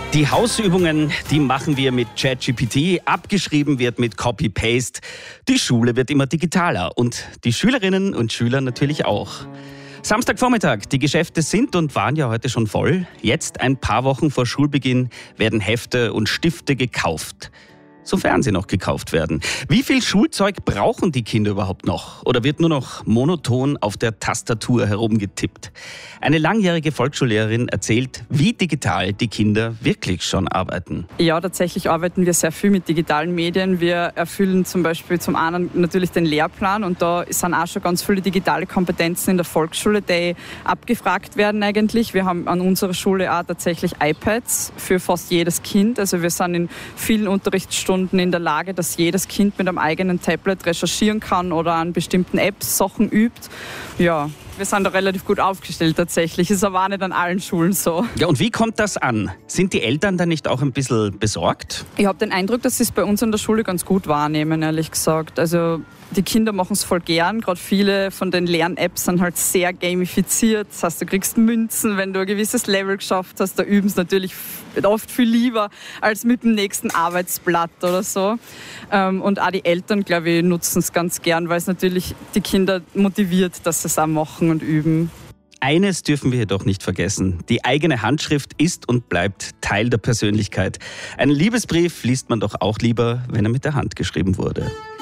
Die Hausübungen, die machen wir mit ChatGPT, abgeschrieben wird mit Copy-Paste. Die Schule wird immer digitaler und die Schülerinnen und Schüler natürlich auch. Samstagvormittag, die Geschäfte sind und waren ja heute schon voll. Jetzt, ein paar Wochen vor Schulbeginn, werden Hefte und Stifte gekauft. Sofern sie noch gekauft werden. Wie viel Schulzeug brauchen die Kinder überhaupt noch? Oder wird nur noch monoton auf der Tastatur herumgetippt? Eine langjährige Volksschullehrerin erzählt, wie digital die Kinder wirklich schon arbeiten. Ja, tatsächlich arbeiten wir sehr viel mit digitalen Medien. Wir erfüllen zum Beispiel zum einen natürlich den Lehrplan und da sind auch schon ganz viele digitale Kompetenzen in der Volksschule, die abgefragt werden eigentlich. Wir haben an unserer Schule auch tatsächlich iPads für fast jedes Kind. Also wir sind in vielen Unterrichtsstunden in der Lage, dass jedes Kind mit einem eigenen Tablet recherchieren kann oder an bestimmten Apps Sachen übt. Ja, wir sind da relativ gut aufgestellt tatsächlich. Ist aber auch nicht an allen Schulen so. Ja, und wie kommt das an? Sind die Eltern da nicht auch ein bisschen besorgt? Ich habe den Eindruck, dass sie es bei uns an der Schule ganz gut wahrnehmen, ehrlich gesagt. Also die Kinder machen es voll gern. Gerade viele von den Lern-Apps sind halt sehr gamifiziert. Das heißt, du kriegst Münzen, wenn du ein gewisses Level geschafft hast. Da üben sie natürlich oft viel lieber als mit dem nächsten Arbeitsblatt oder so. Und auch die Eltern, glaube ich, nutzen es ganz gern, weil es natürlich die Kinder motiviert, dass sie es auch machen und üben. Eines dürfen wir jedoch nicht vergessen. Die eigene Handschrift ist und bleibt Teil der Persönlichkeit. Einen Liebesbrief liest man doch auch lieber, wenn er mit der Hand geschrieben wurde.